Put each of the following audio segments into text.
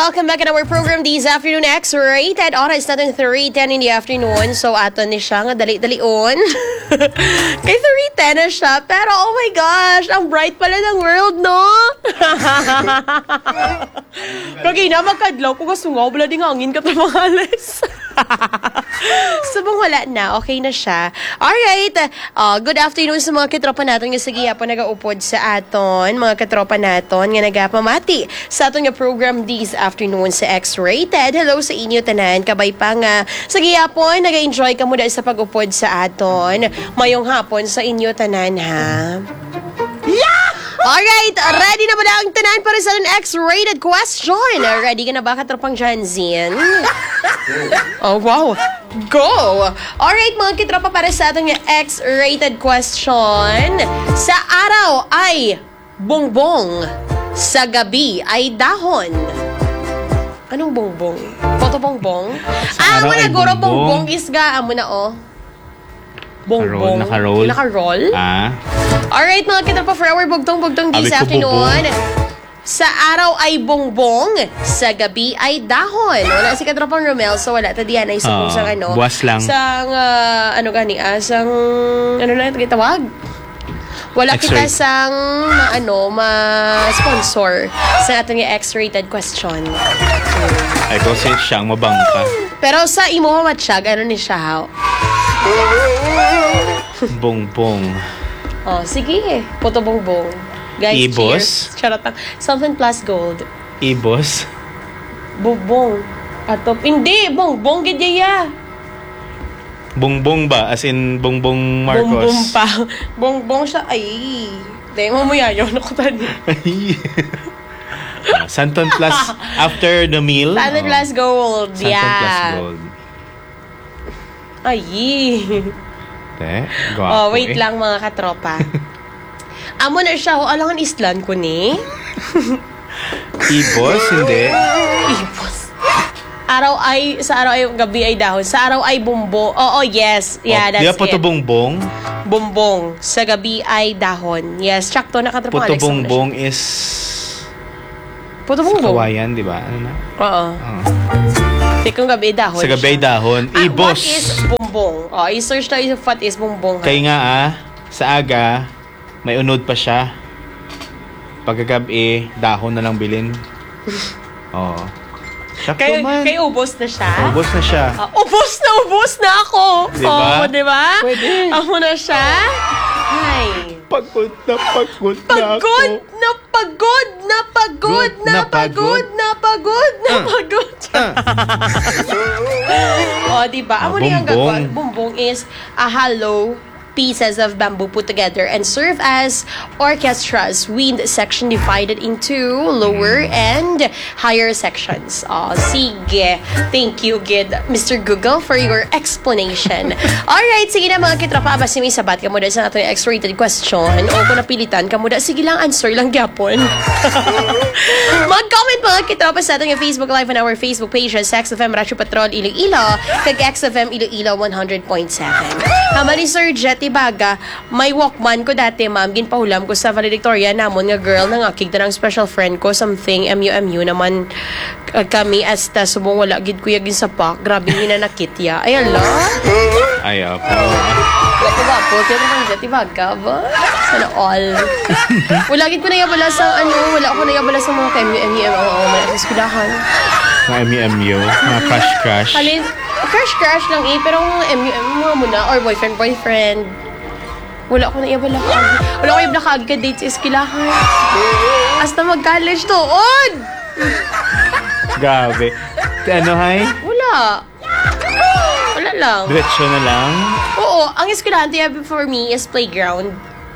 welcome back in our program this afternoon. X-rated oras natin 3:10 in the afternoon. So ato ni siya nga dali-dalion. Kay 3:10 na siya. Pero oh my gosh, ang bright pala ng world, no? Kagi na magkadlaw ko gusto nga wala ding hangin ka tamales. Sabang wala na, okay na siya. Alright, good afternoon sa mga katropa natin nga sige po nagaupod sa aton, mga katropa naton nga nagapamati sa aton nga program this afternoon sa X-Rated. Hello sa inyo tanan, kabay pa nga sige po naga-enjoy ka mo dahil sa pag-upod sa aton. Mayong hapon sa inyo tanan, ha? Yeah! Alright, ready na ba na ang tanan para sa ating X-rated question? Ready ka na ba katropang Janzin? Oh, wow. Go! Alright, mga kitropa, para sa ating X-rated question. Sa araw ay bongbong, sa gabi ay dahon. Anong bongbong? Photo bongbong? Amo na guro bongbong isga. Amo na, oh. Bongbong. Naka-roll. Naka-roll? Ah. Alright, mga kitropa, for our bugtong-bugtong this afternoon. Sa araw ay bongbong, sa gabi ay dahon. Wala si katropang Romel, so wala ta diyan ay sa sang ano. Buwas lang. Sang ano gani sang ano na ito gitawag? Wala kita sang ma-sponsor sa ating X-rated question. Ay ko si siyang mabangka. Pero sa imo matsyag, ano ni siya ha? Bongbong. Oh, sige. Puto bongbong. Guys, Ibos? cheers. Charot lang. Something plus gold. Ibos? Bongbong. Atop. Hindi, bongbong gidya. Bongbong ba? As in Bongbong Marcos? Bongbong pa. Bongbong siya. Ay. Dahil mo yayaw na ko tani. Ay. Santon plus after the meal. Santon plus gold. Santon plus Yeah. gold. Ay. Guwapo wait lang mga katropa. Amo na siya. Alangan islan ko ni. Ibos? Hindi. Ibos. Sa araw ay gabi ay dahon. Sa araw ay bumbo. Oo, yes. Yeah, that's Di ba puto it. bongbong? Bumbong. Sa gabi ay dahon. Yes, sakto na katropa. Puto bongbong is Puto sa bongbong. kawayan, di ba? Ano na? Oo. Tikong gabi dahon. Sa gabi ay dahon. Ibos. What is bumbong? I-search tayo sa what is bumbong. Kaya nga sa aga, may unod pa siya. Pagkagabi, dahon na lang bilin. Oo. Kay ubos na siya? Ubos na siya. Ubos na ako. Diba? Oo, diba? Pwede. Ako na siya. Ay. Pagod na ako. Diba? Amo na yung gagawin. Bumbong is a hollow pieces of bamboo put together and serve as orchestra's wind section divided into lower and higher sections. Sige. Thank you, good Mr. Google, for your explanation. Alright, sige na mga kitropa. Basta may sabat ka mo dahil sa ating X-rated question o kung napilitan ka mo dahil, sige lang, answer lang gyapon. Mag-comment mga kitropa sa ating Facebook Live on our Facebook page as XFM Radyo Patrol Iloilo kag XFM Iloilo 100.7. Hama ni Sir Jet Baga, may Walkman ko dati, ma'am. Ginpahulam ko sa valedictoria namon nga girl na nga kigta ng special friend ko, something MU naman kami as ta subong wala gid kuya gin sa pak. Grabe hinanakitya. Ay ala. Ay po. Wala po, kaya naman Jet Baga ba? Sana all. Wala gid ko na yabala sa wala ko na yabala sa mga MU sa eskwelahan. Mga MU, mga crush. Halin, crush lang pero mga muna or boyfriend. Wala ko na iabala kagi. Wala ko iabala kagi ka date sa eskwelahan. Hasta mag-college to. On! Grabe. Ano, hay? Wala lang. Diretso na lang? Oo, ang eskwelahan for me is playground.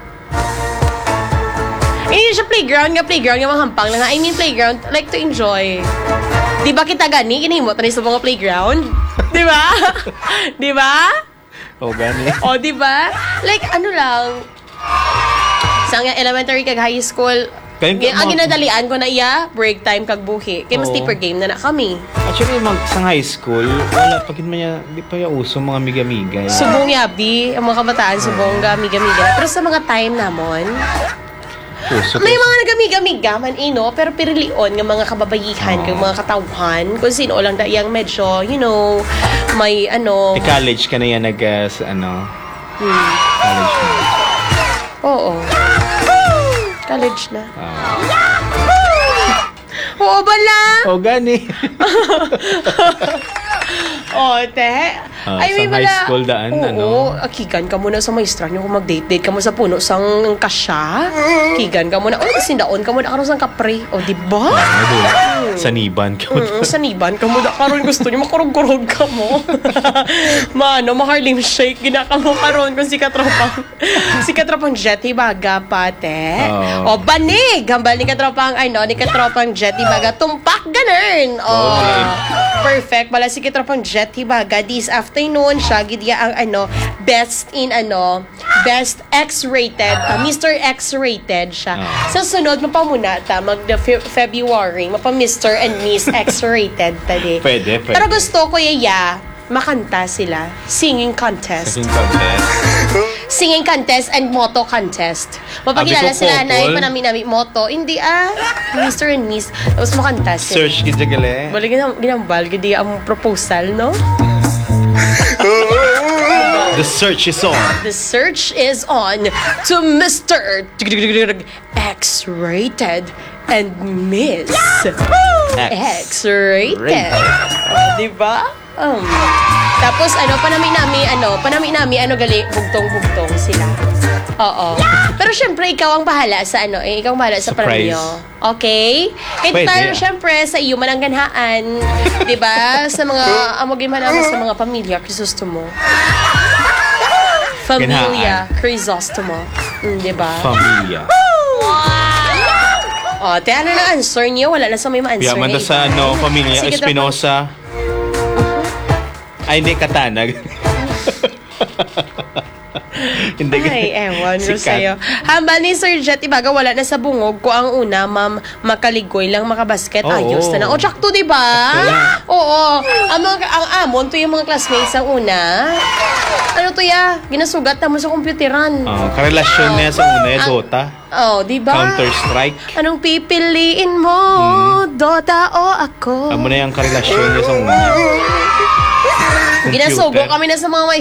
Hindi siya playground nga mga hampang lang. I mean playground, like to enjoy. Di ba kita gani? Kinahimot na sa mga playground? Di ba? Di ba? Gani. Di ba? Like, ano lang, sa elementary kag high school, ang ginadalian ko na iya, break time kag buhi. Kaya mas deeper game na kami. Actually, sa high school, wala, pagkin man niya, di pa yung uso mga miga-miga. Subong yabi, ang mga kabataan, subong miga-miga. Pero sa mga time namon, puso. May mga nagamiga-miga man pero pirilion nga mga kababayihan, kag mga katawhan, kung sino lang dayang medyo, may College ka na yan college na. Oo. College na. Oo, bala! O, gani. Te. Sa high school daan, Kigan ka muna sa maestra nyo kung mag-date-date ka mo sa puno sang kasya. Kigan ka muna. Sindaon ka muna karon sang kapre. Diba? Saniban ka mo. Saniban ka muna karon. Gusto nyo makurog-kurog ka mo. Ma-Harlem Shake. Gina ka mo karon kung si katropang jet hibaga pate. Banig! Hambal ni katropang jet hibaga. Tumpak ganun. Perfect. Bala si katropang jet hibaga. This afternoon siya gidya ang best X-rated, Mr. X-rated siya. Sa sunod mapamuna ta February mapa-Mr. and Miss X-rated tadi. Pwede. Pero gusto ko makanta sila. Singing contest and moto contest. Mapakilala sila na panami moto. Hindi Mr. and Miss. Tapos makanta sila. Search kita gali. Balik ginambal gidi ang proposal, no? The search is on. The search is on to Mr. X-rated and Miss X-rated. Diba? Tapos panami nami gali bugtong sila. Oo. Pero syempre ikaw ang bahala sa ikaw ang bahala sa premyo. Okay? Kahit tayo syempre sa iyo man ang ganhaan, 'di ba? Sa mga amogin man sa mga pamilya Crisostomo. Familia Crisostomo. 'Di ba? Familia. Te, ano na answer niyo? Wala na sa may ma-answer. Yaman na sa pamilya Espinosa. Ay, hindi, Katanag. Hindi. Ay, ewan ko sa'yo. Hamba ni Sir Jet, ibaga wala na sa bungog ko ang una, ma'am, makaligoy lang, makabasket. Ayos na na. Tsakto, diba? Oo. Ang amon, to yung mga classmates ang una. Ano to ginasugat na mo sa computeran. Karelasyon niya sa una, Dota. Diba? Counter-Strike. Anong pipiliin mo? Dota o ako? Amo na yung karelasyon niya sa una. Ginasugo kami na sa mga